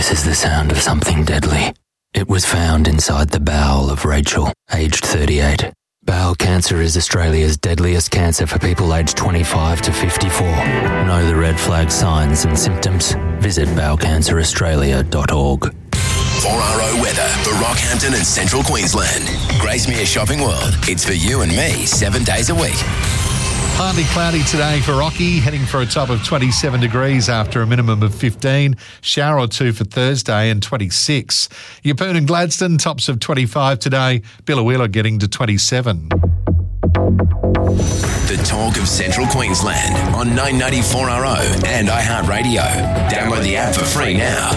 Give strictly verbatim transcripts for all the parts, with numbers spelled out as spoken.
This is the sound of something deadly. It was found inside the bowel of Rachel, aged thirty-eight. Bowel cancer is Australia's deadliest cancer for people aged twenty-five to fifty-four. Know the red flag signs and symptoms? Visit bowel cancer australia dot org. four R O weather for Rockhampton and Central Queensland. Gracemere Shopping World. It's for you and me seven days a week. Partly cloudy today for Rocky, heading for a top of twenty-seven degrees after a minimum of fifteen. Shower or two for Thursday and twenty-six. Yeppoon and Gladstone, tops of twenty-five today. Biloela getting to twenty-seven. The talk of Central Queensland on nine ninety-four R O and iHeartRadio. Download the app for free now.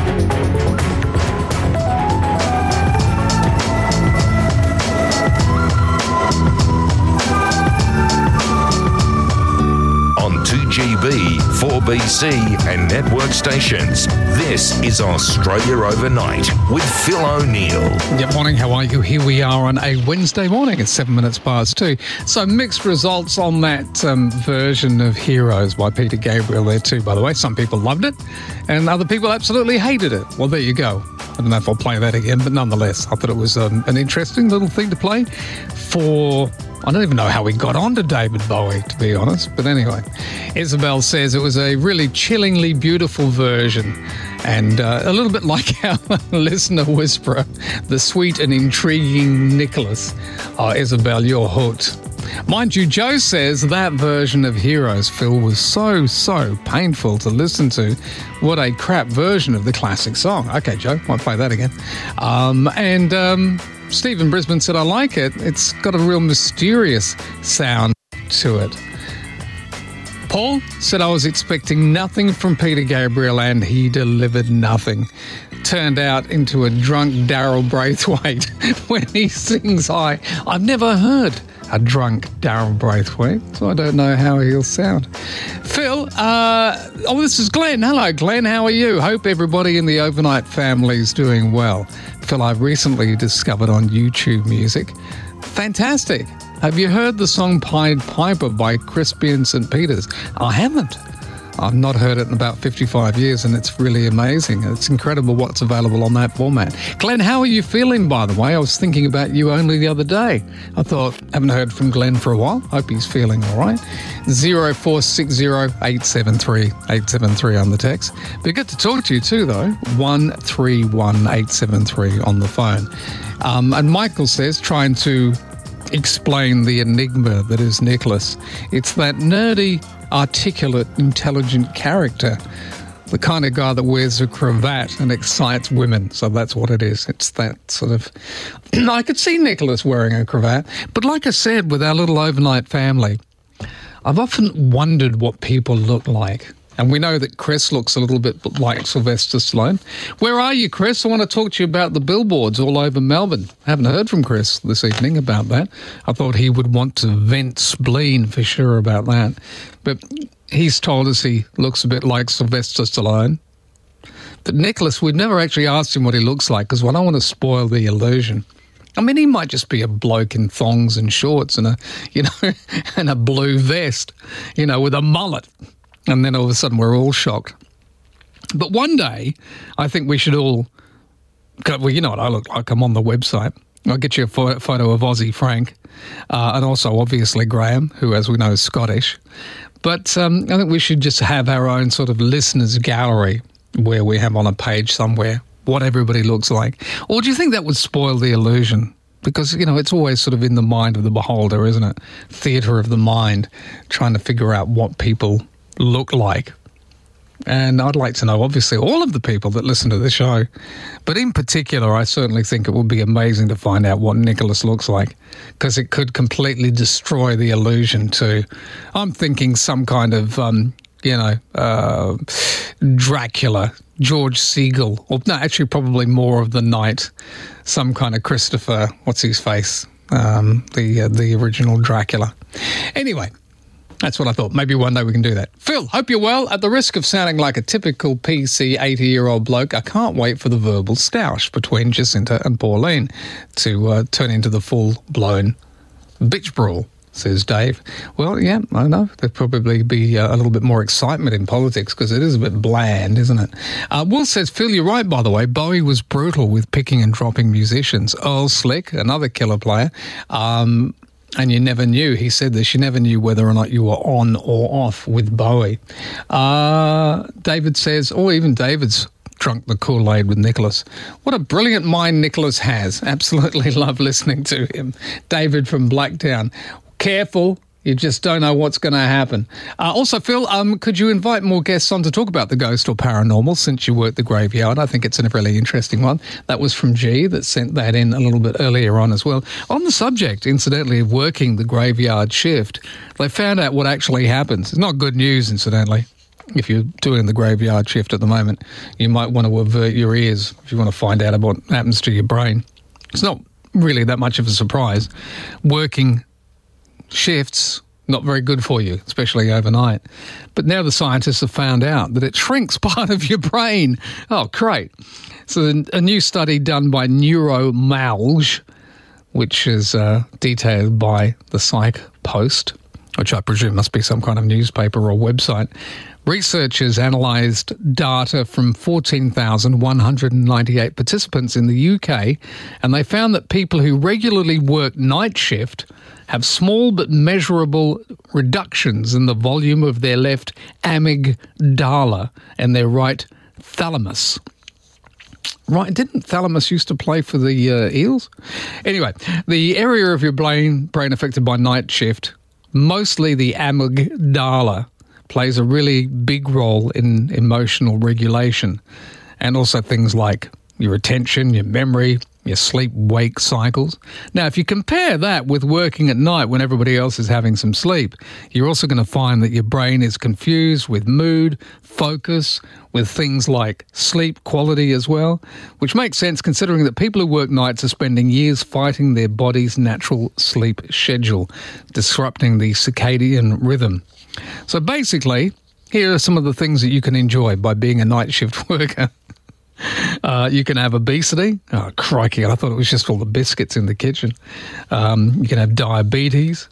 two G B, four B C and network stations. This is Australia Overnight with Phil O'Neill. Good morning, how are you? Here we are on a Wednesday morning. It's seven minutes past two. So mixed results on that um, version of Heroes by Peter Gabriel there too, by the way. Some people loved it and other people absolutely hated it. Well, there you go. I don't know if I'll play that again, but nonetheless, I thought it was um, an interesting little thing to play for... I don't even know how we got on to David Bowie, to be honest. But anyway, Isabel says it was a really chillingly beautiful version and uh, a little bit like our listener whisperer, the sweet and intriguing Nicholas. Oh, Isabel, you're hooked. Mind you, Joe says that version of Heroes, Phil, was so, so painful to listen to. What a crap version of the classic song. Okay, Joe, might play that again. Um, and... Um, Steve in Brisbane said, I like it. It's got a real mysterious sound to it. Paul said, I was expecting nothing from Peter Gabriel and he delivered nothing. Turned out into a drunk Daryl Braithwaite when he sings high. I've never heard a drunk Daryl Braithwaite, so I don't know how he'll sound. Phil, uh, oh, this is Glenn. Hello, Glenn. How are you? Hope everybody in the Overnight family is doing well. Phil, I've recently discovered on YouTube Music. Fantastic. Have you heard the song Pied Piper by Crispy and Saint Peters? I haven't. I've not heard it in about fifty-five years, and it's really amazing. It's incredible what's available on that format. Glenn, how are you feeling, by the way? I was thinking about you only the other day. I thought, haven't heard from Glenn for a while. Hope he's feeling all right. zero four six zero eight seven three eight seven three on the text. Be good to talk to you too, though. one three one eight seven three on the phone. Um, and Michael says, trying to explain the enigma that is Nicholas. It's that nerdy, articulate, intelligent character, the kind of guy that wears a cravat and excites women. So that's what it is. It's that sort of... I could see Nicholas wearing a cravat. But like I said, with our little overnight family, I've often wondered what people look like. And we know that Chris looks a little bit like Sylvester Stallone. Where are you, Chris? I want to talk to you about the billboards all over Melbourne. I haven't heard from Chris this evening about that. I thought he would want to vent spleen for sure about that. But he's told us he looks a bit like Sylvester Stallone. But Nicholas, we've never actually asked him what he looks like because I don't want to spoil the illusion. I mean, he might just be a bloke in thongs and shorts and a, you know, and a blue vest, you know, with a mullet. And then all of a sudden we're all shocked. But one day, I think we should all... Well, you know what I look like. I'm on the website. I'll get you a pho- photo of Aussie Frank. Uh, and also, obviously, Graham, who, as we know, is Scottish. But um, I think we should just have our own sort of listeners' gallery where we have on a page somewhere what everybody looks like. Or do you think that would spoil the illusion? Because, you know, it's always sort of in the mind of the beholder, isn't it? Theatre of the mind, trying to figure out what people look like. And I'd like to know, obviously, all of the people that listen to the show. But in particular, I certainly think it would be amazing to find out what Nicholas looks like, because it could completely destroy the illusion to, I'm thinking some kind of, um, you know, uh, Dracula, George Siegel, or no, actually probably more of the Night, some kind of Christopher, what's his face, um, the, uh, the original Dracula. Anyway, that's what I thought. Maybe one day we can do that. Phil, hope you're well. At the risk of sounding like a typical P C eighty-year-old bloke, I can't wait for the verbal stoush between Jacinta and Pauline to uh, turn into the full-blown bitch brawl. says Dave. Well, yeah, I know. There'd probably be uh, a little bit more excitement in politics because it is a bit bland, isn't it? Uh, Will says, Phil, you're right, by the way. Bowie was brutal with picking and dropping musicians. Earl Slick, another killer player, um, and you never knew. He said this, you never knew whether or not you were on or off with Bowie. Uh, David says, or even David's drunk the Kool-Aid with Nicholas. What a brilliant mind Nicholas has. Absolutely love listening to him. David from Blacktown. Careful. You just don't know what's going to happen. Uh, also, Phil, um, could you invite more guests on to talk about the ghost or paranormal since you work the graveyard? I think it's a really interesting one. That was from G that sent that in a little bit earlier on as well. On the subject, incidentally, of working the graveyard shift, they found out what actually happens. It's not good news, incidentally. If you're doing the graveyard shift at the moment, you might want to avert your ears if you want to find out about what happens to your brain. It's not really that much of a surprise. Working shifts, not very good for you, especially overnight. But now the scientists have found out that it shrinks part of your brain. Oh, great. So a new study done by Neuromulge, which is uh, detailed by the Psych Post, which I presume must be some kind of newspaper or website. Researchers analysed data from fourteen thousand one hundred ninety-eight participants in the U K, and they found that people who regularly work night shift have small but measurable reductions in the volume of their left amygdala and their right thalamus. Right, didn't thalamus used to play for the uh, Eels? Anyway, the area of your brain, brain affected by night shift, mostly the amygdala, plays a really big role in emotional regulation, and also things like your attention, your memory, your sleep-wake cycles. Now, if you compare that with working at night when everybody else is having some sleep, you're also going to find that your brain is confused with mood, focus, with things like sleep quality as well, which makes sense considering that people who work nights are spending years fighting their body's natural sleep schedule, disrupting the circadian rhythm. So basically, here are some of the things that you can enjoy by being a night shift worker. Uh, you can have obesity. Oh, crikey, I thought it was just all the biscuits in the kitchen. Um, you can have diabetes,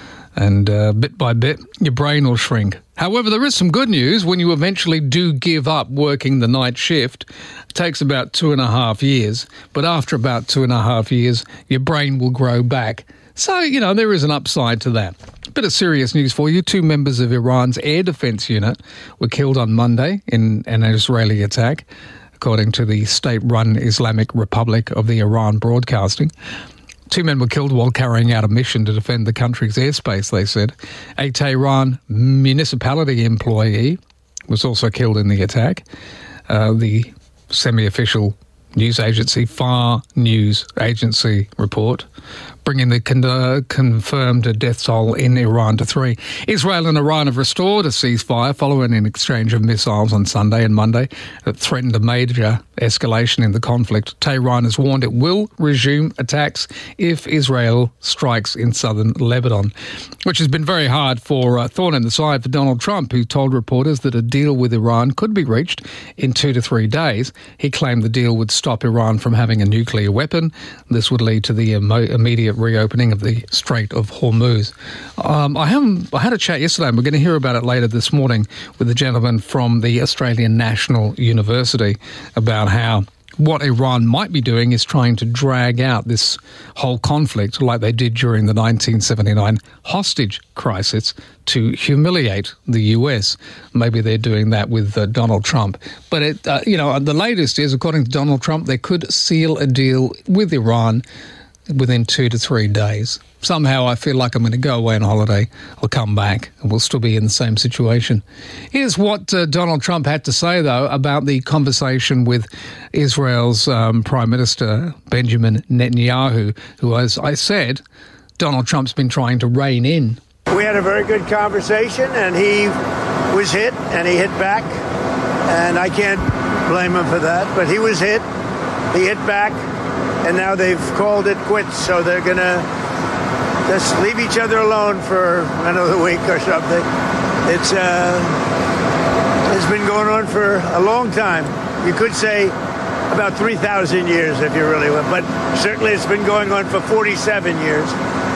and uh, bit by bit, your brain will shrink. However, there is some good news. When you eventually do give up working the night shift, it takes about two and a half years. But after about two and a half years, your brain will grow back. So, you know, there is an upside to that. Bit of serious news for you. Two members of Iran's air defense unit were killed on Monday in an Israeli attack, according to the state-run Islamic Republic of the Iran Broadcasting. Two men were killed while carrying out a mission to defend the country's airspace, they said. A Tehran municipality employee was also killed in the attack. Uh, the semi-official news agency, Far News Agency report, bringing the con- uh, confirmed death toll in Iran to three. Israel and Iran have restored a ceasefire following an exchange of missiles on Sunday and Monday that threatened a major escalation in the conflict. Tehran has warned it will resume attacks if Israel strikes in southern Lebanon, which has been very hard for uh, thorn in the side for Donald Trump, who told reporters that a deal with Iran could be reached in two to three days. He claimed the deal would stop Iran from having a nuclear weapon. This would lead to the emo- immediate reopening of the Strait of Hormuz. Um, I, haven't, I had a chat yesterday, and we're going to hear about it later this morning with a gentleman from the Australian National University about how what Iran might be doing is trying to drag out this whole conflict like they did during the nineteen seventy-nine hostage crisis to humiliate the U S. Maybe they're doing that with uh, Donald Trump. But, it, uh, you know, the latest is, according to Donald Trump, they could seal a deal with Iran within two to three days. Somehow I feel like I'm going to go away on holiday. I'll come back and we'll still be in the same situation. Here's what uh, Donald Trump had to say, though, about the conversation with Israel's um, Prime Minister, Benjamin Netanyahu, who, as I said, Donald Trump's been trying to rein in. We had a very good conversation, and he was hit, and he hit back, and I can't blame him for that, but he was hit, he hit back, and now they've called it quits, so they're going to just leave each other alone for another week or something. It's uh, it's been going on for a long time. You could say about three thousand years if you really want, but certainly it's been going on for forty-seven years.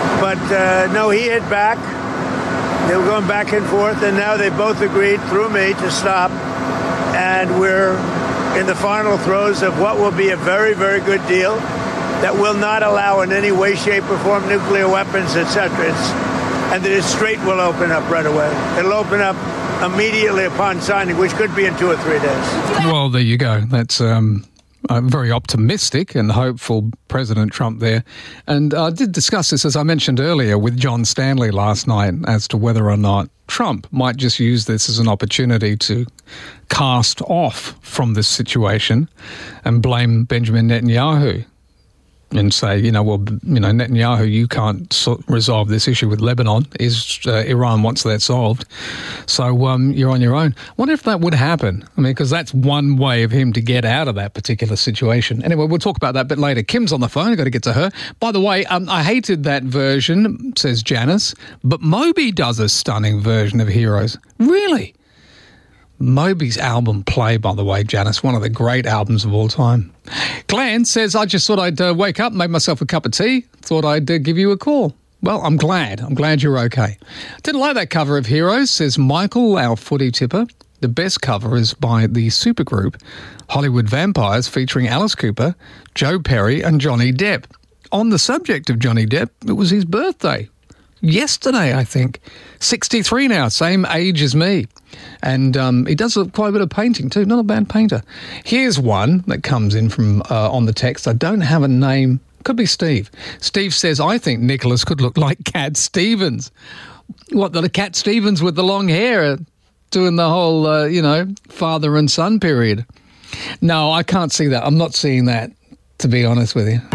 But uh, no, he hit back. They were going back and forth, and now they both agreed through me to stop. And we're in the final throes of what will be a very, very good deal that will not allow in any way, shape, or form nuclear weapons, et cetera. It's, and the Strait will open up right away. It'll open up immediately upon signing, which could be in two or three days. Well, there you go. That's um, uh, very optimistic and hopeful President Trump there. And I did discuss this, as I mentioned earlier, with John Stanley last night as to whether or not Trump might just use this as an opportunity to cast off from this situation and blame Benjamin Netanyahu and say, you know, well, you know, Netanyahu, you can't so- resolve this issue with Lebanon. Is uh, Iran wants that solved. So um, you're on your own. I wonder if that would happen. I mean, because that's one way of him to get out of that particular situation. Anyway, we'll talk about that a bit later. Kim's on the phone. I've got to get to her. By the way, um, I hated that version, says Janice, but Moby does a stunning version of Heroes. Really? Moby's album Play, by the way, Janice, one of the great albums of all time. Glenn says, I just thought I'd uh, wake up, make myself a cup of tea, thought I'd uh, give you a call. Well, I'm glad. I'm glad you're okay. Didn't like that cover of Heroes, says Michael, our footy tipper. The best cover is by the supergroup Hollywood Vampires, featuring Alice Cooper, Joe Perry and Johnny Depp. On the subject of Johnny Depp, it was his birthday. Yesterday, I think. sixty-three now, same age as me. And um, he does quite a bit of painting too, not a bad painter. Here's one that comes in from uh, on the text. I don't have a name. Could be Steve. Steve says, I think Nicholas could look like Cat Stevens. What, the Cat Stevens with the long hair uh, doing the whole, uh, you know, father and son period. No, I can't see that. I'm not seeing that, to be honest with you.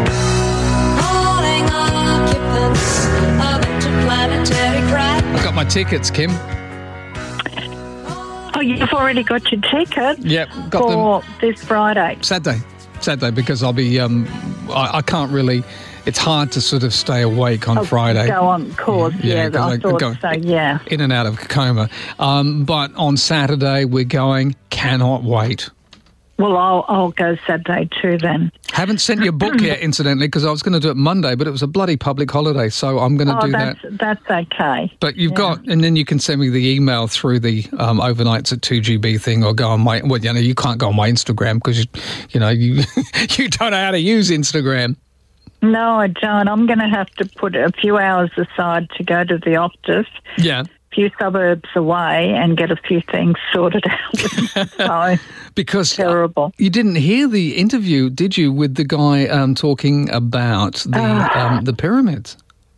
I've got my tickets, Kim. Oh, you've already got your ticket? Yep, got for them. this Friday. Saturday. Saturday, because I'll be, um, I, I can't really, it's hard to sort of stay awake on oh, Friday. Go on course, yeah, yeah I, I thought go so, yeah. In and out of coma. Um, but on Saturday, we're going, cannot wait. Well, I'll, I'll go Saturday too then. Haven't sent your book yet, incidentally, because I was going to do it Monday, but it was a bloody public holiday, so I'm going to oh, do that's, that. That's okay. But you've yeah. got, and then you can send me the email through the um, overnights at two G B thing, or go on my, well, you know, you can't go on my Instagram because, you, you know, you, you don't know how to use Instagram. No, I don't. I'm going to have to put a few hours aside to go to the Optus. Yeah. Few suburbs away and get a few things sorted out. So, because terrible. You didn't hear the interview, did you, with the guy um, talking about the uh, um, the pyramids?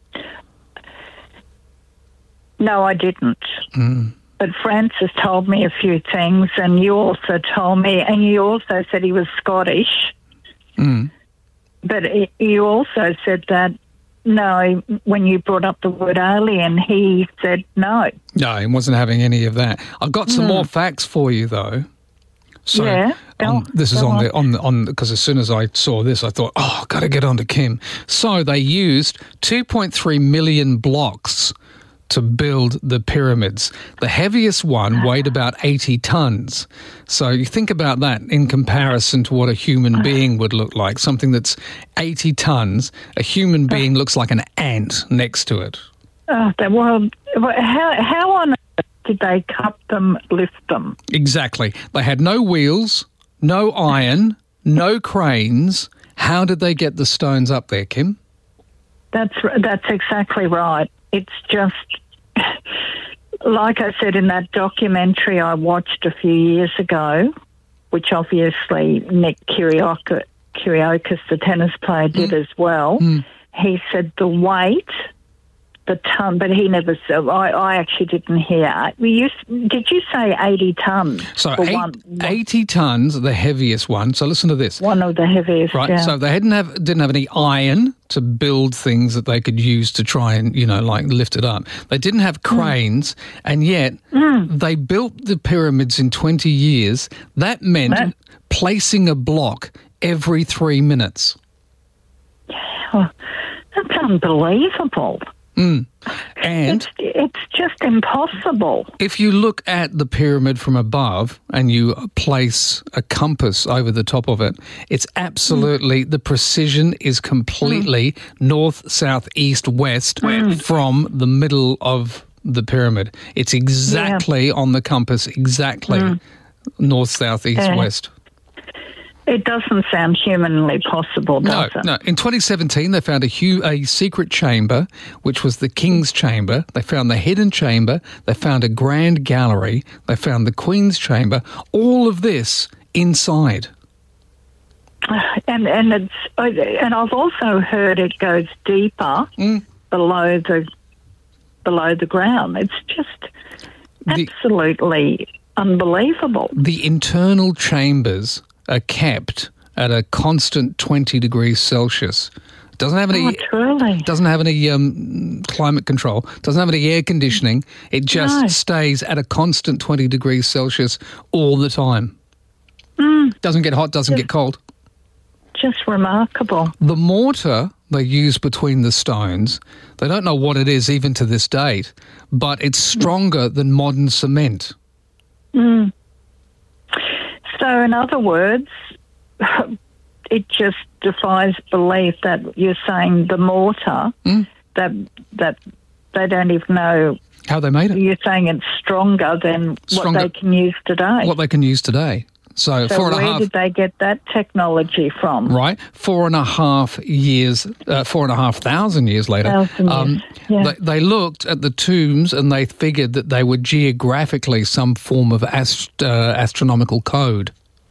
No, I didn't. Mm. But Francis told me a few things, and you also told me, and you also said he was Scottish. Mm. But it, you also said that. No, when you brought up the word alien, he said no. No, he wasn't having any of that. I've got some mm. more facts for you, though. So yeah, on, this is on, on the on the on because as soon as I saw this, I thought, oh, I've got to get on to Kim. So they used two point three million blocks to build the pyramids. The heaviest one weighed about eighty tons. So you think about that in comparison to what a human being would look like. Something that's eighty tons, a human being looks like an ant next to it. Oh, well, how, how on earth did they cut them, lift them? Exactly. They had no wheels, no iron, no cranes. How did they get the stones up there, Kim? That's that's exactly right. It's just, like I said in that documentary I watched a few years ago, which obviously Nick Kyrgiakis, Kyrgiakis the tennis player, did mm. as well. Mm. He said the weight, the ton, but he never said, I, I actually didn't hear. You, did you say eighty tons? So eight, one, eighty tons, the heaviest one. So listen to this. One of the heaviest, right? Yeah. So they didn't have didn't have any iron to build things that they could use to try and, you know, like lift it up. They didn't have cranes, mm. and yet mm. they built the pyramids in twenty years. That meant Man. placing a block every three minutes. Oh, that's unbelievable. Mm. And it's, it's just impossible. if you look at the pyramid from above and you place a compass over the top of it, it's absolutely, mm. the precision is completely mm. north, south, east, west mm. from the middle of the pyramid. It's exactly yeah. on the compass, exactly mm. north, south, east, uh, west. It doesn't sound humanly possible, does no, it? No, in twenty seventeen, they found a, hu- a secret chamber, which was the King's Chamber. They found the Hidden Chamber. They found a Grand Gallery. They found the Queen's Chamber. All of this inside. And and it's and I've also heard it goes deeper mm. below the below the ground. It's just absolutely the, unbelievable. The internal chambers are kept at a constant twenty degrees Celsius. Doesn't have any. Oh, truly. Doesn't have any um, climate control. Doesn't have any air conditioning. It just no. stays at a constant twenty degrees Celsius all the time. Mm. Doesn't get hot. Doesn't just, get cold. Just remarkable. The mortar they use between the stones, they don't know what it is even to this date, but it's stronger than modern cement. Mm. So, in other words, it just defies belief that you're saying the mortar, mm. that that they don't even know how they made it. You're saying it's stronger than stronger, what they can use today. What they can use today. So, so four and where a half, did they get that technology from? Right, four and a half years, uh, four and a half thousand years later, thousand um, years. Yeah. they, they looked at the tombs and they figured that they were geographically some form of ast- uh, astronomical code.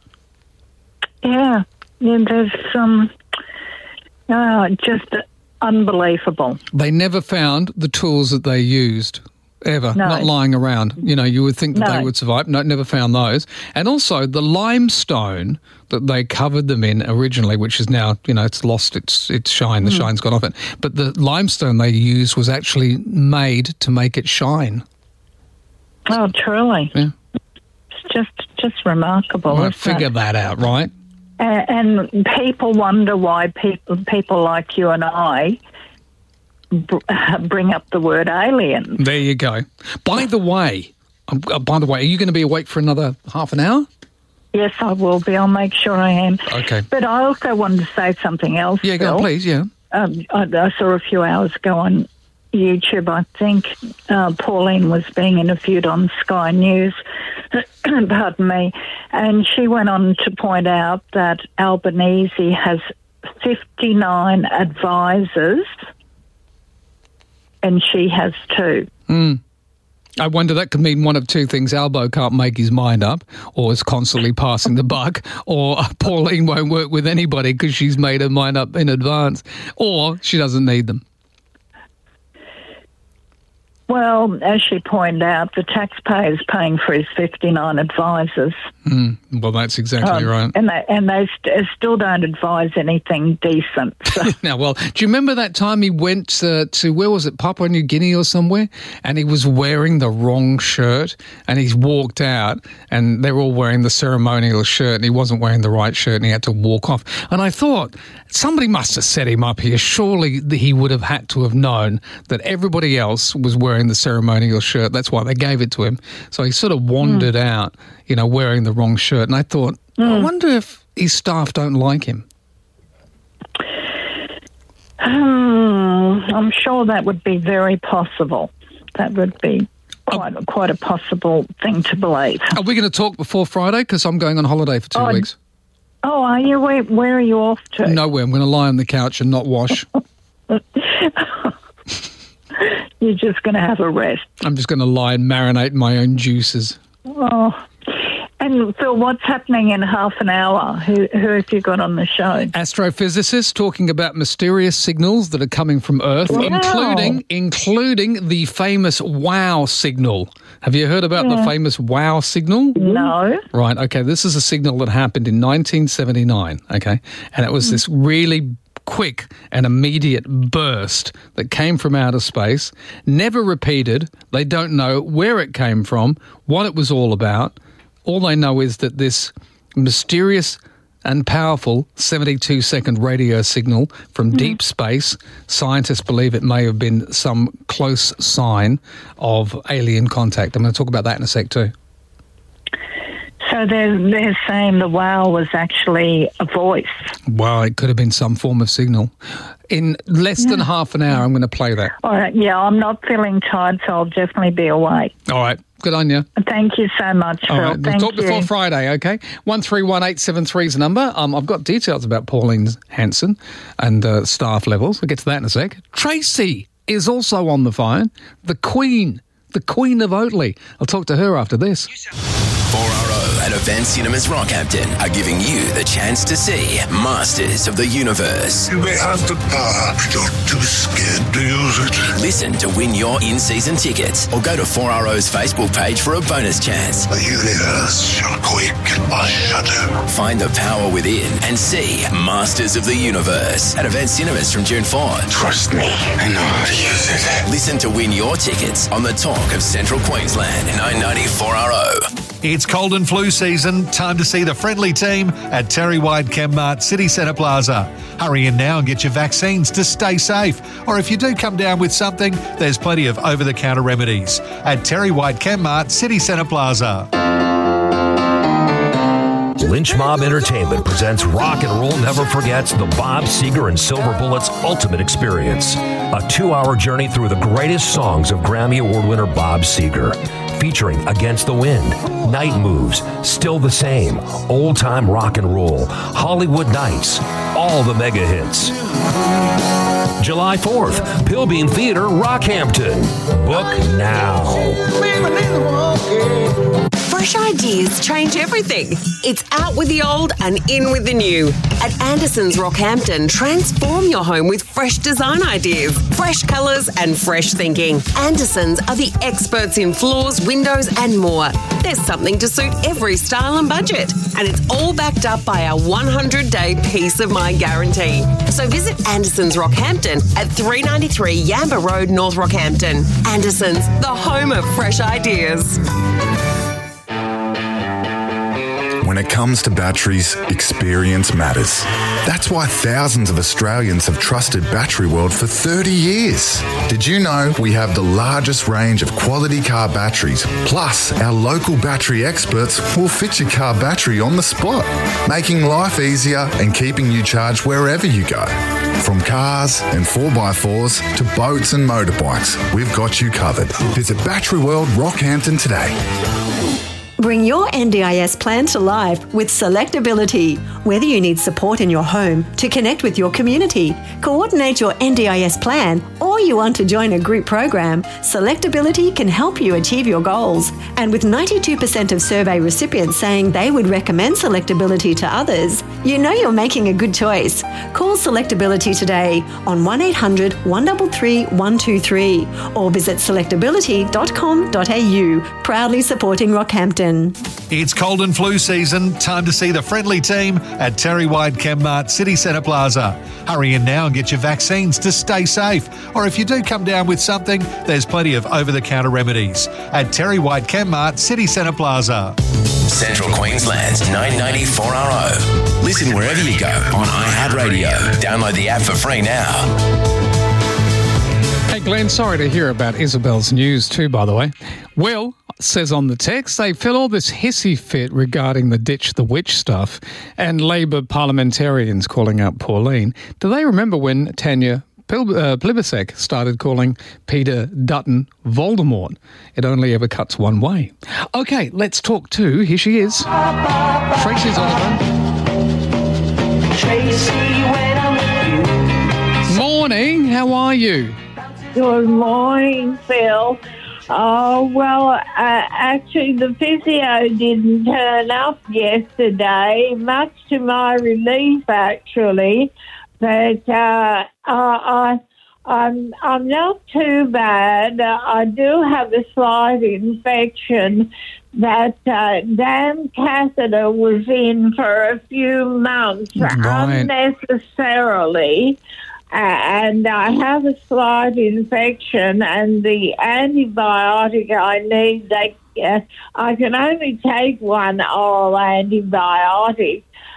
Yeah, yeah. There's some, uh, just unbelievable. They never found the tools that they used. Ever, no. not lying around. You know, you would think that no. they would survive. No, never found those. And also the limestone that they covered them in originally, which is now, you know, it's lost its its shine. The mm. shine's gone off it. But the limestone they used was actually made to make it shine. Oh, truly. Yeah. It's just just remarkable. Well, figure that out, right? And, and people wonder why people people like you and I bring up the word alien. There you go. By the way, uh, by the way, are you going to be awake for another half an hour? Yes, I will be. I'll make sure I am. Okay. But I also wanted to say something else. Yeah, go on, please, yeah. Um, I, I saw a few hours ago on YouTube, I think, uh, Pauline was being interviewed on Sky News, pardon me, and she went on to point out that Albanese has fifty-nine advisors and she has two. Mm. I wonder, that could mean one of two things. Albo can't make his mind up, or is constantly passing the buck, or Pauline won't work with anybody because she's made her mind up in advance, or she doesn't need them. Well, as she pointed out, the taxpayer is paying for his fifty-nine advisors. Mm, well, that's exactly um, right. And they, and they st- still don't advise anything decent. So. Now, well, do you remember that time he went uh, to, where was it, Papua New Guinea or somewhere, and he was wearing the wrong shirt, and he's walked out, and they're all wearing the ceremonial shirt, and he wasn't wearing the right shirt, and he had to walk off. And I thought, somebody must have set him up here. Surely he would have had to have known that everybody else was wearing the ceremonial shirt. That's why they gave it to him. So he sort of wandered mm. out, you know, wearing the wrong shirt. And I thought, mm. I wonder if his staff don't like him. Um, I'm sure that would be very possible. That would be quite, uh, quite a possible thing to believe. Are we going to talk before Friday? Because I'm going on holiday for two oh, weeks. Oh, are you? Where, where are you off to? Nowhere. I'm going to lie on the couch and not wash. You're just going to have a rest. I'm just going to lie and marinate my own juices. Oh. And Phil, what's happening in half an hour? Who, who have you got on the show? Astrophysicists talking about mysterious signals that are coming from Earth, wow. including including the famous WOW signal. Have you heard about yeah. the famous WOW signal? No. Right, okay, this is a signal that happened in nineteen seventy-nine, okay? And it was mm. this really quick and immediate burst that came from outer space, never repeated. They don't know where it came from, what it was all about. All they know is that this mysterious and powerful seventy-two second radio signal from Mm-hmm. deep space. Scientists believe it may have been some close sign of alien contact. I'm going to talk about that in a sec too. So they're, they're saying the whale was actually a voice. Well, it could have been some form of signal. In less than half an hour, I'm going to play that. All right, yeah, I'm not feeling tired, so I'll definitely be awake. All right. Good on you. Thank you so much, All Phil. right. We'll Thank talk you. before Friday, okay? one three one eight seven three is the number. Um, I've got details about Pauline Hanson and uh, staff levels. We'll get to that in a sec. Tracy is also on the phone. The Queen. The Queen of Oatley. I'll talk to her after this. four R O and Event Cinemas Rockhampton are giving you the chance to see Masters of the Universe. You may have the power, but you're too scared to use it. Listen to win your in-season tickets or go to four R O's Facebook page for a bonus chance. The universe shall quake at my shadow. Find the power within and see Masters of the Universe at Event Cinemas from June fourth. Trust me, I know how to use it. Listen to win your tickets on the Talk of Central Queensland, nine ninety four R O. It's cold and flu season. Time to see the friendly team at Terry White Chemmart City Centre Plaza. Hurry in now and get your vaccines to stay safe. Or if you do come down with something, there's plenty of over-the-counter remedies at Terry White Chemmart City Centre Plaza. Lynch Mob Entertainment presents Rock and Roll Never Forgets the Bob Seger and Silver Bullets Ultimate Experience. A two-hour journey through the greatest songs of Grammy Award winner Bob Seger. Featuring Against the Wind, Night Moves, Still the Same, Old Time Rock and Roll, Hollywood Nights, all the mega hits. July fourth, Pilbeam Theatre, Rockhampton. Book now. Fresh ideas change everything. It's out with the old and in with the new. At Anderson's Rockhampton, transform your home with fresh design ideas, fresh colours and fresh thinking. Anderson's are the experts in floors, windows and more. There's something to suit every style and budget. And it's all backed up by our one hundred day peace of mind guarantee. So visit Anderson's Rockhampton at three ninety-three Yamba Road, North Rockhampton. Anderson's, the home of fresh ideas. When it comes to batteries, experience matters. That's why thousands of Australians have trusted Battery World for thirty years. Did you know we have the largest range of quality car batteries? Plus, our local battery experts will fit your car battery on the spot, making life easier and keeping you charged wherever you go. From cars and four by fours to boats and motorbikes, we've got you covered. Visit Battery World Rockhampton today. Bring your N D I S plan to life with Selectability. Whether you need support in your home to connect with your community, coordinate your N D I S plan, or you want to join a group program, Selectability can help you achieve your goals. And with ninety-two percent of survey recipients saying they would recommend Selectability to others, you know you're making a good choice. Call Selectability today on one eight hundred, one three three, one two three or visit selectability dot com dot a u. Proudly supporting Rockhampton. It's cold and flu season. Time to see the friendly team at Terry White Chemmart City Centre Plaza. Hurry in now and get your vaccines to stay safe. Or if you do come down with something, there's plenty of over-the-counter remedies at Terry White Chemmart City Centre Plaza. Central Queensland's nine ninety four R O. Listen wherever you go on iHeartRadio. Download the app for free now. Hey, Glenn, sorry to hear about Isabel's news too, by the way. Will says on the text, they feel all this hissy fit regarding the ditch the witch stuff and Labor parliamentarians calling out Pauline. Do they remember when Tanya Pil- uh, Plibersek started calling Peter Dutton Voldemort? It only ever cuts one way. Okay, let's talk to, here she is. Tracy's on the phone. Tracy, when I'm with you. Morning, how are you? Good morning, Phil. Oh, well, uh, actually, the physio didn't turn up yesterday, much to my relief, actually. But uh, I, I'm, I'm not too bad. Uh, I do have a slight infection that uh, Dan Catheter was in for a few months Right. unnecessarily. And I have a slight infection, and the antibiotic I need, they, uh, I can only take one oral antibiotic,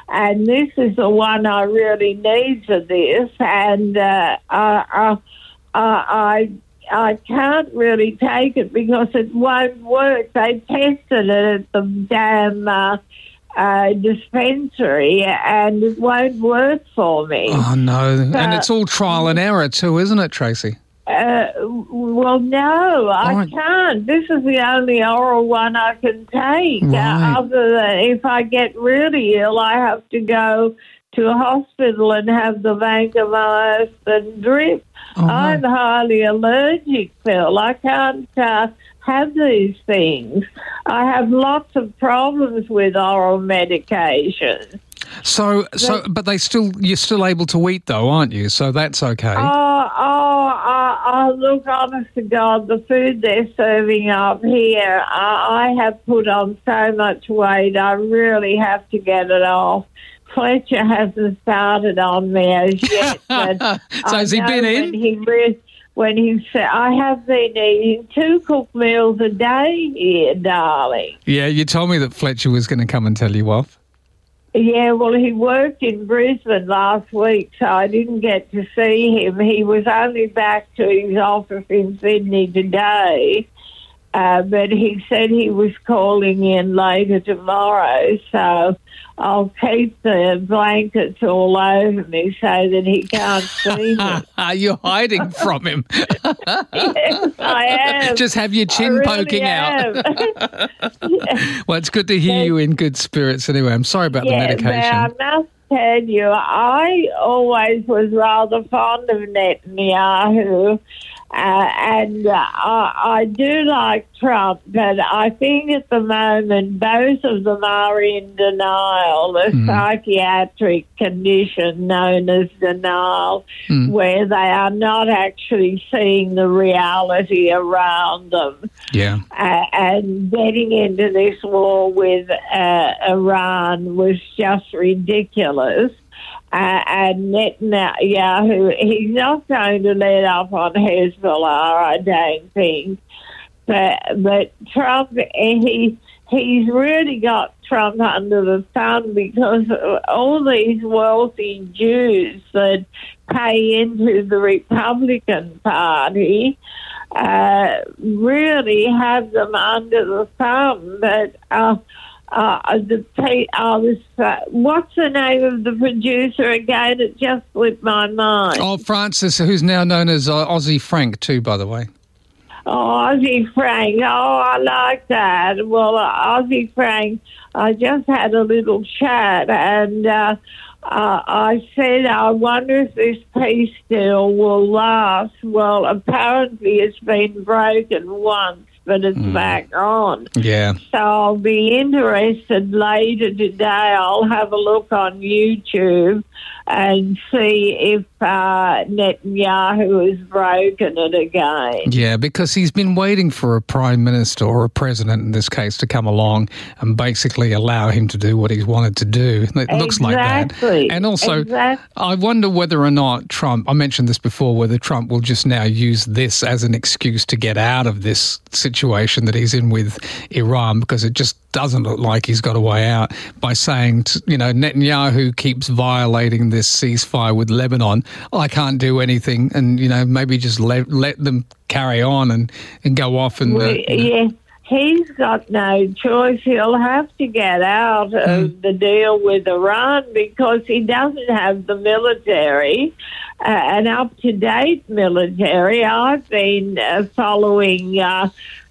and this is the one I really need for this, and uh, I, I, I, I can't really take it because it won't work. They tested it at the damn uh, uh, dispensary, and it won't work for me. Oh, no. So, and it's all trial and error too, isn't it, Tracy? Uh, well, no, I Right. can't. This is the only oral one I can take. Right. Uh, other than if I get really ill, I have to go to a hospital and have the vancomycin drip. Oh, no. I'm highly allergic, Phil. I can't uh, have these things. I have lots of problems with oral medication. So, so, but they still, you're still able to eat though, aren't you? So that's okay. Oh, oh, oh, oh, look, honest to God, the food they're serving up here, I, I have put on so much weight, I really have to get it off. Fletcher hasn't started on me as yet. But So has he I been know in? When he, re- when he said, I have been eating two cooked meals a day here, darling. Yeah, you told me that Fletcher was going to come and tell you off. Yeah, well, he worked in Brisbane last week, so I didn't get to see him. He was only back to his office in Sydney today, uh, but he said he was calling in later tomorrow, so I'll keep the blankets all over me so that he can't see me. Are you hiding from him? Yes, I am. Just have your chin I really poking am. out. Well, it's good to hear you in good spirits anyway. I'm sorry about Yeah, the medication. but I must tell you, I always was rather fond of Netanyahu, uh, and uh, I, I do like Trump, but I think at the moment both of them are in denial, a Mm. psychiatric condition known as denial, Mm. where they are not actually seeing the reality around them. Yeah. Uh, and getting into this war with uh, Iran was just ridiculous. Uh, and Netanyahu, he's not going to let up on Hezbollah, I don't think. But, but Trump, he he's really got Trump under the thumb because all these wealthy Jews that pay into the Republican Party uh, really have them under the thumb. But uh, uh, the I was, uh, what's the name of the producer again? It just slipped my mind. Oh, Francis, who's now known as uh, Aussie Frank too, by the way. Oh, Aussie Frank. Oh, I like that. Well, uh, Aussie Frank, I just had a little chat and uh, uh, I said, I wonder if this peace deal will last. Well, apparently it's been broken once, but it's Mm. back on. Yeah. So I'll be interested later today. I'll have a look on YouTube and see if uh, Netanyahu has broken it again. Yeah, because he's been waiting for a prime minister or a president in this case to come along and basically allow him to do what he's wanted to do. It looks like that. Exactly. And also, Exactly. I wonder whether or not Trump, I mentioned this before, whether Trump will just now use this as an excuse to get out of this situation that he's in with Iran, because it just doesn't look like he's got a way out by saying, t- you know, Netanyahu keeps violating this ceasefire with Lebanon. I can't do anything, and, you know, maybe just let, let them carry on and, and go off and... Uh, Well, you know. yeah, he's got no choice. He'll have to get out of Mm. the deal with Iran because he doesn't have the military, uh, an up-to-date military. I've been uh, following uh,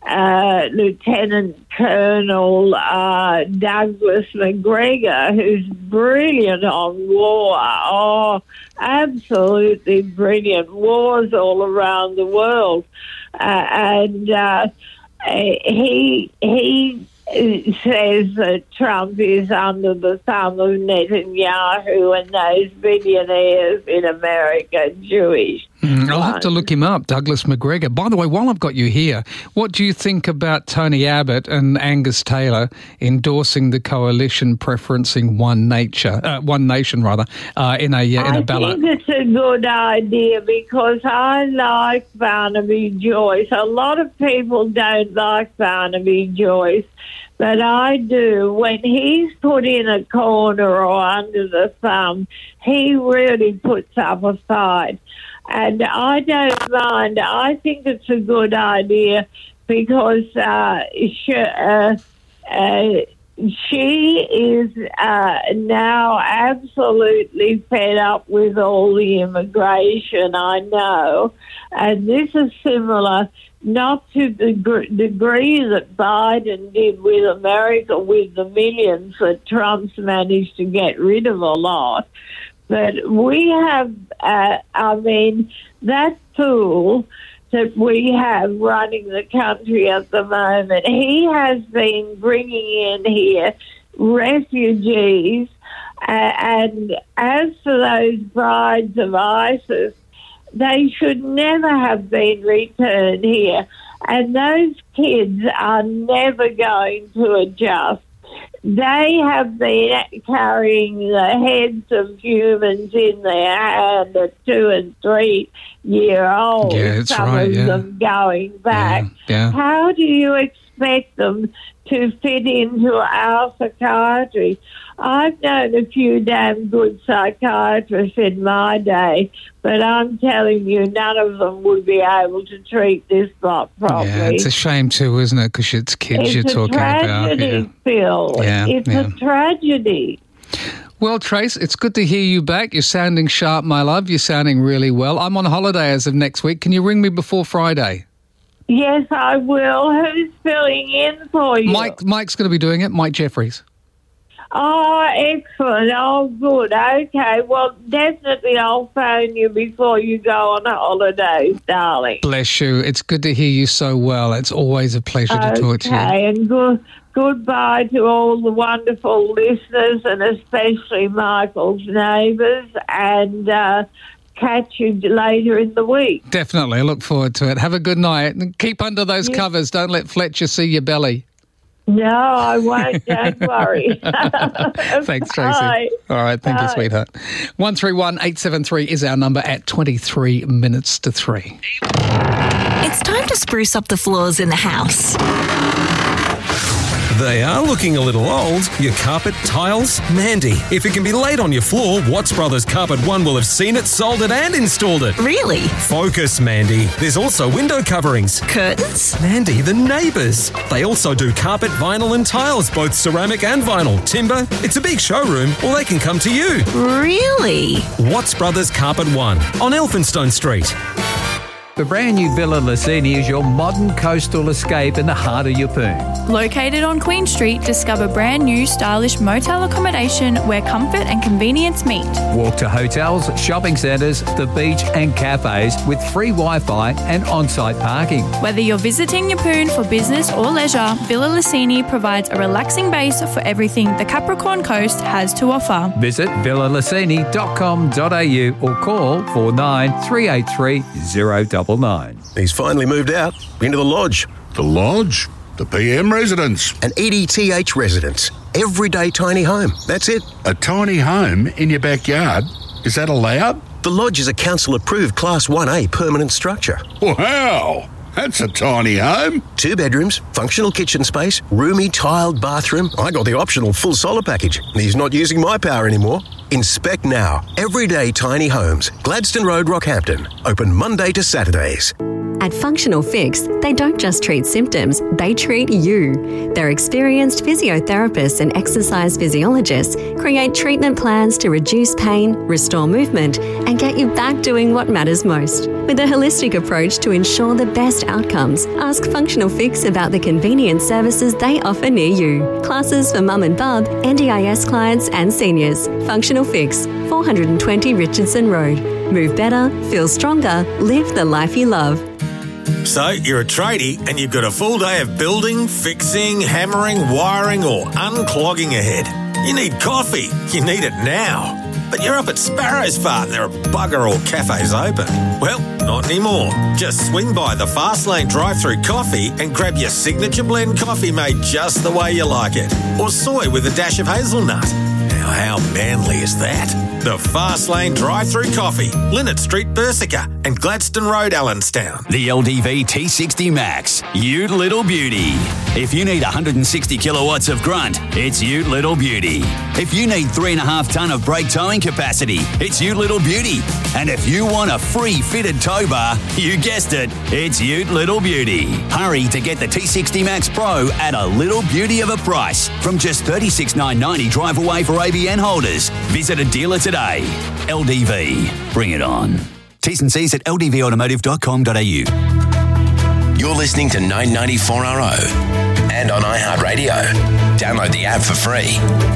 uh, Lieutenant Colonel uh, Douglas McGregor, who's brilliant on war. Oh, absolutely brilliant. Wars all around the world. Uh, and uh, he he says that Trump is under the thumb of Netanyahu and those billionaires in America, Jewish. Mm, I'll have to look him up, Douglas McGregor. By the way, while I've got you here, what do you think about Tony Abbott and Angus Taylor endorsing the coalition preferencing One Nature, uh, One Nation rather, uh, in a uh, in a I ballot? think it's a good idea because I like Barnaby Joyce. A lot of people don't like Barnaby Joyce, But I do. When he's put in a corner or under the thumb, he really puts up a fight. And I don't mind. I think it's a good idea because uh, she, uh, uh, she is uh, now absolutely fed up with all the immigration, I know. And this is similar, not to the gr- degree that Biden did with America, with the millions that Trump's managed to get rid of a lot. But we have, uh, I mean, that fool that we have running the country at the moment, he has been bringing in here refugees. Uh, and as for those brides of ISIS, they should never have been returned here. And those kids are never going to adjust. They have been carrying the heads of humans in their hand at two and three year olds, yeah, that's some right, of yeah. them going back. Yeah, yeah. How do you expect them to fit into our psychiatry? I've known a few damn good psychiatrists in my day, but I'm telling you, none of them would be able to treat this lot properly. Yeah, it's a shame too, isn't it? Because it's kids it's you're talking about. It's a tragedy, Phil. Yeah, it's yeah. a tragedy. Well, Trace, it's good to hear you back. You're sounding sharp, my love. You're sounding really well. I'm on holiday as of next week. Can you ring me before Friday? Yes, I will. Who's filling in for you? Mike. Mike's going to be doing it. Mike Jeffries. Oh, excellent. Oh, good. Okay. Well, definitely I'll phone you before you go on holidays, darling. Bless you. It's good to hear you so well. It's always a pleasure to talk to you. Okay, and good, goodbye to all the wonderful listeners and especially Michael's neighbours, and uh, catch you later in the week. Definitely. I look forward to it. Have a good night. And keep under those Yes. covers. Don't let Fletcher see your belly. No, I won't. Don't worry. Thanks, Tracy. Bye. All right. Thank you, Bye. sweetheart. one three one eight seven three is our number at twenty-three minutes to three. It's time to spruce up the floors in the house. They are looking a little old. Your carpet, tiles, Mandy. If it can be laid on your floor, Watts Brothers Carpet One will have seen it, sold it and installed it. Really? Focus, Mandy. There's also window coverings. Curtains? Mandy, the neighbours. They also do carpet, vinyl and tiles, both ceramic and vinyl. Timber. It's a big showroom, or they can come to you. Really? Watts Brothers Carpet One on Elphinstone Street. The brand new Villa Lucini is your modern coastal escape in the heart of Yeppoon. Located on Queen Street, discover brand new stylish motel accommodation where comfort and convenience meet. Walk to hotels, shopping centres, the beach and cafes with free Wi-Fi and on-site parking. Whether you're visiting Yeppoon for business or leisure, Villa Lucini provides a relaxing base for everything the Capricorn Coast has to offer. Visit villa lucini dot com dot a u or call four nine three eight three zero nine nine. He's finally moved out into the lodge. The lodge? The P M residence? An E D T H residence. Everyday tiny home. That's it. A tiny home in your backyard? Is that allowed? The lodge is a council-approved Class one A permanent structure. Wow! That's a tiny home. Two bedrooms, functional kitchen space, roomy tiled bathroom. I got the optional full solar package. He's not using my power anymore. Inspect now. Everyday Tiny Homes. Gladstone Road, Rockhampton. Open Monday to Saturdays. At Functional Fix, they don't just treat symptoms, they treat you. Their experienced physiotherapists and exercise physiologists create treatment plans to reduce pain, restore movement, and get you back doing what matters most. With a holistic approach to ensure the best outcomes, ask Functional Fix about the convenient services they offer near you. Classes for mum and bub, N D I S clients and seniors. Functional Fix, four twenty Richardson Road. Move better, feel stronger, live the life you love. So, you're a tradie and you've got a full day of building, fixing, hammering, wiring or unclogging ahead. You need coffee. You need it now. But you're up at Sparrow's Farm. There are bugger all cafes open. Well, not anymore. Just swing by the Fast Lane drive-through coffee and grab your signature blend coffee made just the way you like it. Or soy with a dash of hazelnut. Now Now, how manly is that? The Fast Lane Drive-Through Coffee, Linnet Street, Bersica, and Gladstone Road, Allenstown. The L D V T sixty Max, Ute Little Beauty. If you need one hundred sixty kilowatts of grunt, it's Ute Little Beauty. If you need three and a half tonne of brake towing capacity, it's Ute Little Beauty. And if you want a free fitted tow bar, you guessed it, it's Ute Little Beauty. Hurry to get the T sixty Max Pro at a little beauty of a price from just thirty-six thousand nine hundred ninety dollars drive away for A B N holders. Visit a dealer today. L D V. Bring it on. T's and C's at l d v automotive dot com dot a u. You're listening to nine ninety-four R O and on iHeartRadio. Download the app for free.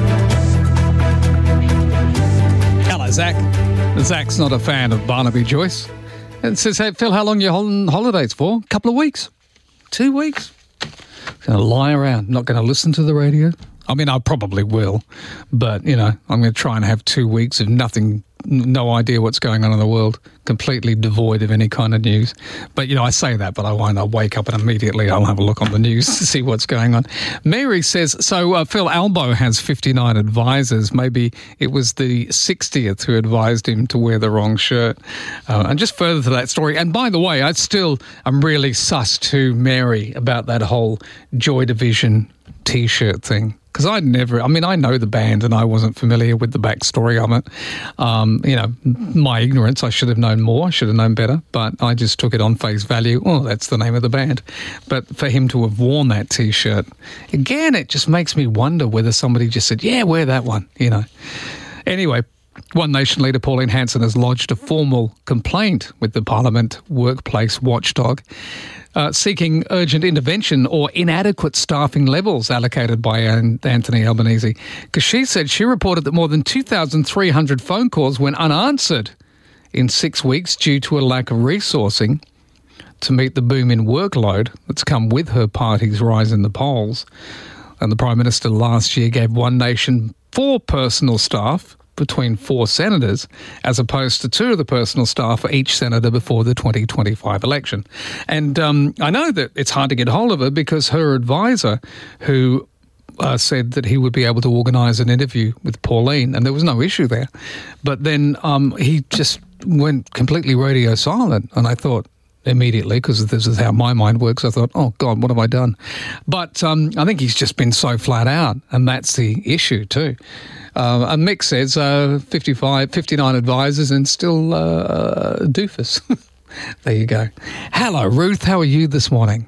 Hello, Zach. Zach's not a fan of Barnaby Joyce. And says, hey, Phil, how long are you on holidays for? A couple of weeks. Two weeks. Going to lie around, not going to listen to the radio. I mean, I probably will, but, you know, I'm going to try and have two weeks of nothing, no idea what's going on in the world, completely devoid of any kind of news. But, you know, I say that, but I won't. I'll wake up and immediately I'll have a look on the news to see what's going on. Mary says, so uh, Phil Albo has fifty-nine advisors. Maybe it was the sixtieth who advised him to wear the wrong shirt. Uh, and just further to that story, and by the way, I still am really sus to Mary about that whole Joy Division T-shirt thing. Because I'd never, I mean, I know the band and I wasn't familiar with the backstory of it. Um, you know, my ignorance, I should have known more, I should have known better, but I just took it on face value. Oh, that's the name of the band. But for him to have worn that T-shirt, again, it just makes me wonder whether somebody just said, yeah, wear that one, you know. Anyway, One Nation leader Pauline Hanson has lodged a formal complaint with the Parliament workplace watchdog, Uh, seeking urgent intervention or inadequate staffing levels allocated by Anthony Albanese. Because she said she reported that more than two thousand three hundred phone calls went unanswered in six weeks due to a lack of resourcing to meet the boom in workload that's come with her party's rise in the polls. And the Prime Minister last year gave One Nation four personal staff between four senators, as opposed to two of the personal staff for each senator before the twenty twenty-five election. And um, I know that it's hard to get hold of her because her advisor, who uh, said that he would be able to organise an interview with Pauline, and there was no issue there, but then um, he just went completely radio silent, and I thought, immediately, because this is how my mind works, I thought, oh, God, what have I done? But um, I think he's just been so flat out, and that's the issue too. Uh, and Mick says uh, fifty-five, fifty-nine advisors and still uh, doofus. There you go. Hello, Ruth. How are you this morning?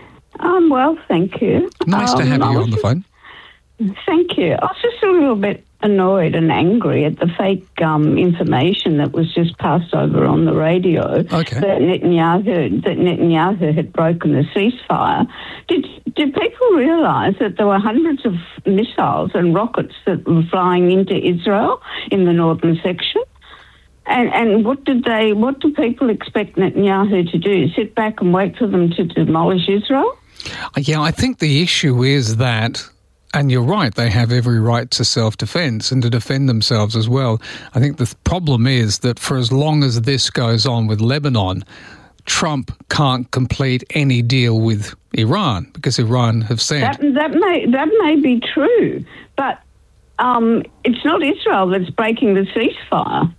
Um, well, thank you. Nice um, to have you on the just, phone. Thank you. I was just a little bit annoyed and angry at the fake um, information that was just passed over on the radio okay. that Netanyahu that Netanyahu had broken the ceasefire. Did did people realise that there were hundreds of missiles and rockets that were flying into Israel in the northern section? And and what did they? What do people expect Netanyahu to do? Sit back and wait for them to demolish Israel? Yeah, I think the issue is that. And you're right, they have every right to self-defense and to defend themselves as well. I think the problem is that for as long as this goes on with Lebanon, Trump can't complete any deal with Iran because Iran have said... That, that, may, that may be true, but um, it's not Israel that's breaking the ceasefire.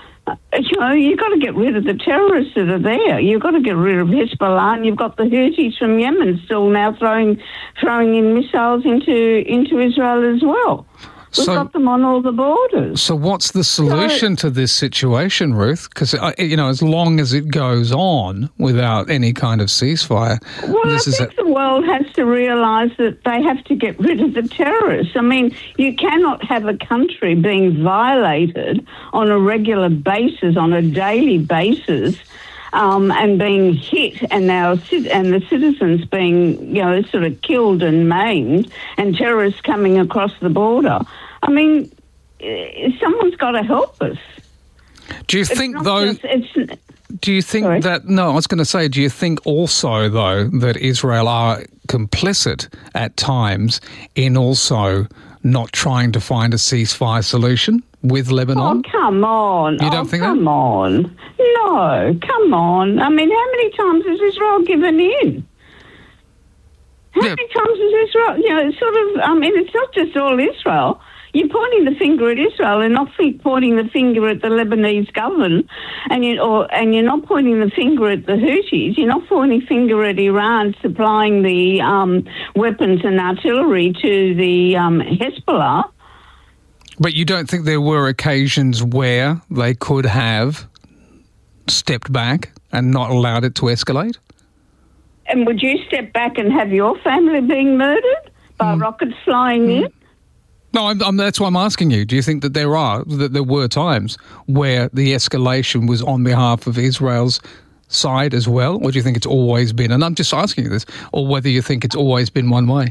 You know, you've got to get rid of the terrorists that are there. You've got to get rid of Hezbollah, and you've got the Houthis from Yemen still now throwing throwing in missiles into into Israel as well. We've So- got them on all the borders. So what's the solution to this situation, Ruth? Because, you know, as long as it goes on without any kind of ceasefire... Well, this I is think a- the world has to realise that they have to get rid of the terrorists. I mean, you cannot have a country being violated on a regular basis, on a daily basis, um, and being hit, and our cit- and the citizens being, you know, sort of killed and maimed, and terrorists coming across the border. I mean, eh, someone's got to help us. Do you It's think, not though... just- it's, Do you think Sorry? that... No, I was going to say, do you think also, though, that Israel are complicit at times in also not trying to find a ceasefire solution with Lebanon? Oh, come on. You don't oh, think that? come on. No, come on. I mean, how many times has Israel given in? How Yeah. many times has Israel, you know, it's sort of, I mean, it's not just all Israel. you're pointing the finger at Israel and not think, pointing the finger at the Lebanese government, and you or and you're not pointing the finger at the Houthis. You're not pointing the finger at Iran supplying the um, weapons and artillery to the um, Hezbollah. But you don't think there were occasions where they could have stepped back and not allowed it to escalate? And would you step back and have your family being murdered by mm. rockets flying mm. in? No, I'm, I'm, that's why I'm asking you. Do you think that there are, that there were times where the escalation was on behalf of Israel's side as well? Or do you think it's always been, and I'm just asking you this, or whether you think it's always been one way?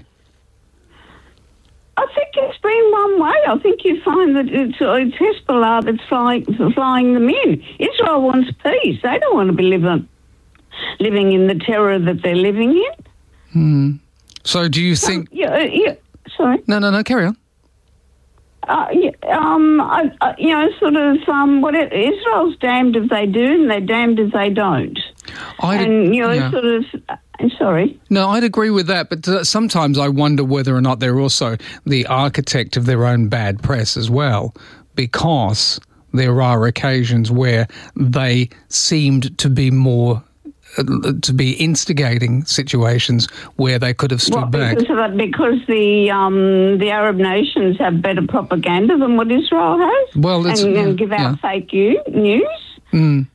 I think it's been one way. I think you find that it's, it's Hezbollah that's flying, flying them in. Israel wants peace. They don't want to be living, living in the terror that they're living in. Hmm. So do you think... Um, yeah, yeah, sorry? No, no, no, carry on. Uh, yeah, um, I, I, you know, sort of, um, what it, Israel's damned if they do and they're damned if they don't. I'd, and, you know, yeah. sort of... I'm sorry. No, I'd agree with that, but uh, sometimes I wonder whether or not they're also the architect of their own bad press as well, because there are occasions where they seemed to be more, uh, to be instigating situations where they could have stood what, back. Because, of that, because the um, the Arab nations have better propaganda than what Israel has? Well, it's, and, yeah, and give out yeah. fake news? Mm.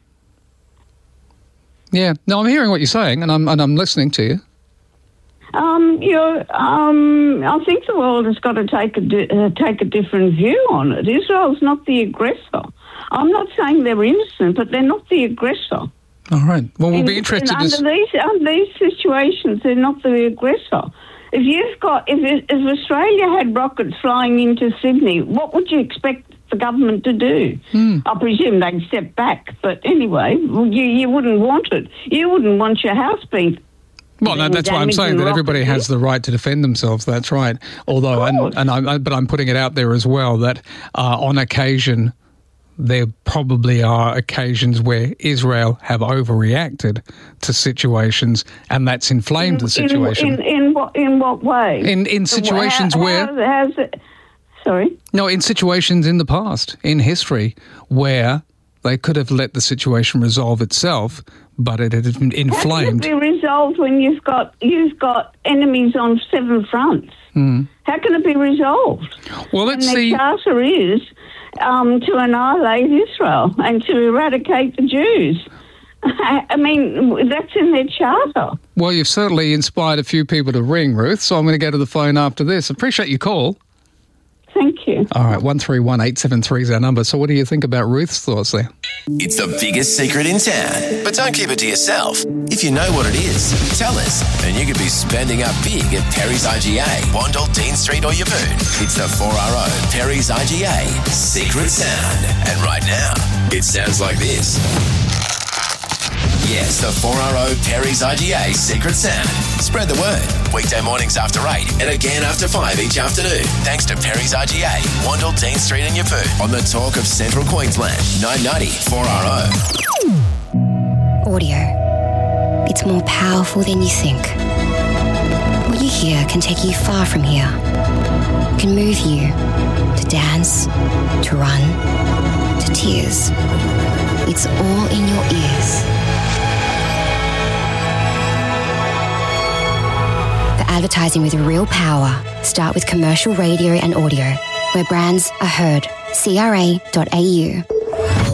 Yeah, no, I'm hearing what you're saying, and I'm and I'm listening to you. Um, you know, um, I think the world has got to take a di- uh, take a different view on it. Israel's not the aggressor. I'm not saying they're innocent, but they're not the aggressor. All right. Well, we'll in, be interested. In, under as... these under these situations, they're not the aggressor. If you've got if if Australia had rockets flying into Sydney, what would you expect the government to do? Mm. I presume they'd step back, but anyway, you you wouldn't want it. You wouldn't want your house being. Well, no, that's why I'm saying that everybody has the right to defend themselves. That's right. Although, and and I, but I'm putting it out there as well that uh, on occasion there probably are occasions where Israel have overreacted to situations, and that's inflamed in, the situation. In, in, in what in what way? In in situations how, where. How, how's it, Sorry? No, in situations in the past, in history, where they could have let the situation resolve itself, but it had inflamed. How can it be resolved when you've got you've got enemies on seven fronts? Mm. How can it be resolved? Well, let's and see. The charter is um, to annihilate Israel and to eradicate the Jews. I mean, that's in their charter. Well, you've certainly inspired a few people to ring, Ruth, so I'm going to go to the phone after this. Appreciate your call. Thank you. All right, one three one eight seven three is our number. So what do you think about Ruth's thoughts there? It's the biggest secret in town, but don't keep it to yourself. If you know what it is, tell us, and you could be spending up big at Perry's I G A, Wandle, Dean Street or Yeppoon. It's the four R O Perry's I G A Secret Sound. And right now, it sounds like this. Yes, the four R O Perry's I G A Secret Sound. Spread the word. Weekday mornings after eight and again after five each afternoon. Thanks to Perry's I G A, Wandle, Dean Street and Yeppoon. On the talk of Central Queensland, nine ninety four R O. Audio. It's more powerful than you think. What you hear can take you far from here. It can move you to dance, to run, to tears. It's all in your ears. Advertising with real power. Start with commercial radio and audio, where brands are heard. C R A dot A U.